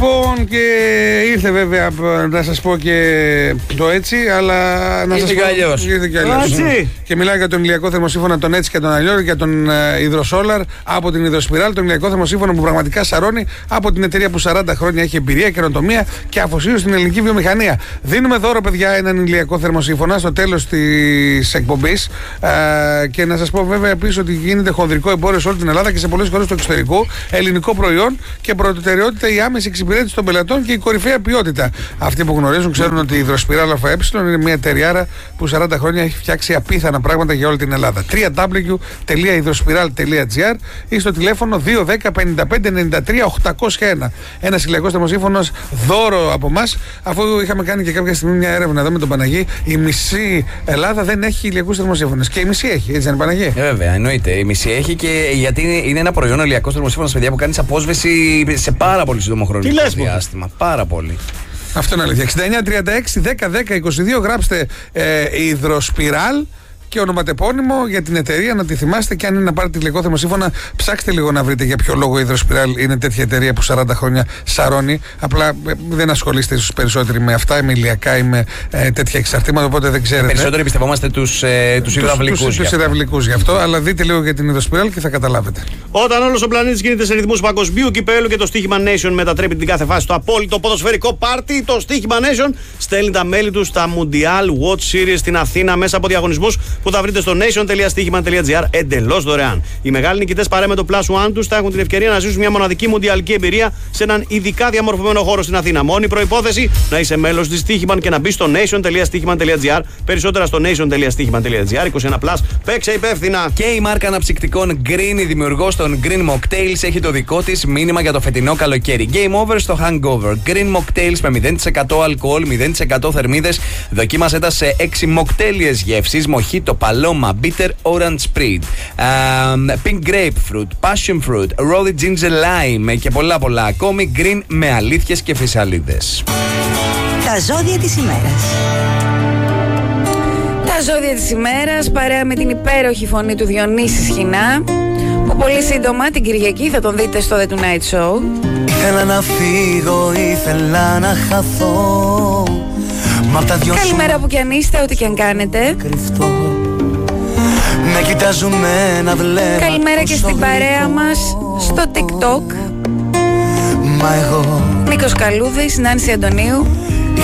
Λοιπόν, και ήρθε βέβαια να σας πω και το έτσι, αλλά να σας πω. Ήρθε και αλλιώς. Και μιλάει για τον ηλιακό θερμοσύφωνα τον έτσι και τον αλλιώς, για τον υδροσόλαρ από την υδροσπιράλ, τον ηλιακό θερμοσύφωνα που πραγματικά σαρώνει, από την εταιρεία που 40 χρόνια έχει εμπειρία, καινοτομία και αφοσίωση στην ελληνική βιομηχανία. Δίνουμε δώρο, παιδιά, έναν ηλιακό θερμοσύφωνα στο τέλος της εκπομπής. Και να σας πω βέβαια επίσης ότι γίνεται χονδρικό εμπόριο σε όλη την Ελλάδα και σε πολλές χώρες του εξωτερικού. Ελληνικό προϊόν και προτεραιότητα η άμεση εξυπηρέτηση των πελατών και η κορυφαία ποιότητα. Αυτοί που γνωρίζουν ξέρουν ότι η υδροσπιράλ ΑΕ είναι μια εταιριάρα που 40 χρόνια έχει φτιάξει απίθανα πράγματα για όλη την Ελλάδα. www.hydrospiral.gr ή στο τηλέφωνο 210 55 93 801. Ένας ηλιακός θερμοσύφωνος δώρο από εμάς, αφού είχαμε κάνει και κάποια στιγμή μια έρευνα εδώ με τον Παναγί. Η μισή Ελλάδα δεν έχει ηλιακούς θερμοσύφωνες. Και η μισή έχει, έτσι δεν είναι, Παναγί? Βέβαια, εννοείται. Η μισή έχει, και γιατί είναι ένα προϊόν ηλιακός θερμοσύφωνος, παιδιά, που κάνει απόσβεση σε πάρα πολύ σύντομο χρονικό διάστημα. Πάρα πολύ. Αυτό είναι αλήθεια. 69 36 10 10 22. Γράψτε υδροσπιράλ και ονοματεπώνυμο για την εταιρεία, να τη θυμάστε, και αν είναι να πάρετε ηλιακό θερμοσύφωνα, ψάξτε λίγο να βρείτε για ποιο λόγο η υδροσπιράλ είναι τέτοια εταιρεία που 40 χρόνια σαρώνει. Απλά δεν ασχολείστε ίσως περισσότεροι με αυτά, με ηλιακά ή με τέτοια εξαρτήματα, οπότε δεν ξέρετε. Περισσότεροι πιστευόμαστε τους υδραυλικούς. Τους υδραυλικούς γι' αυτό, αλλά δείτε λίγο για την υδροσπιράλ και θα καταλάβετε. Όταν όλος ο πλανήτης κινείται σε ρυθμούς παγκοσμίου κυπέλλου και το στοίχημα Nation μετατρέπει την κάθε φάση στο απόλυτο ποδοσφαιρικό πάρτι, το στοίχημα Nation στέλνει τα μέλη του στα Mundial Watch Series στην Αθήνα μέσα από διαγωνισμούς που θα βρείτε στο nation.stοίχημα.gr εντελώς δωρεάν. Οι μεγάλοι νικητές, παρέα με το Plus One τους, θα έχουν την ευκαιρία να ζήσουν μια μοναδική μουντιαλική εμπειρία σε έναν ειδικά διαμορφωμένο χώρο στην Αθήνα. Μόνη προϋπόθεση να είσαι μέλος της Στοίχημα και να μπει στο nation.stοίχημα.gr. Περισσότερα στο nation.stοίχημα.gr. 21+. Παίξε υπεύθυνα. Και η μάρκα αναψυκτικών Green, η δημιουργός των Green Mocktails, έχει το δικό της μήνυμα για το φετινό καλοκαίρι. Game over στο hangover. Green Mocktails με 0% αλκοόλ, 0% θερμίδες. Δοκίμασέ τα σε 6 μοκτέλιες γεύσεις: Mojito, Paloma, Bitter Orange Spritz, Pink Grapefruit, Passion Fruit, Rosy Ginger Lime και πολλά ακόμη. Green με αλήθειες και φυσαλίδες. Τα ζώδια της ημέρας. Τα ζώδια της ημέρας, παρέα με την υπέροχη φωνή του Διονύση Σχοινά, που πολύ σύντομα την Κυριακή θα τον δείτε στο The Tonight Show. Ήθελα να φύγω, ήθελα να χαθώ. Καλημέρα που κι αν είστε, ό,τι κι αν κάνετε. Με κοιτάζουμε να βλέπω. Καλημέρα και στην παρέα μας στο TikTok. Μα εγώ Νίκος Καλούδης, Νάνση Αντωνίου.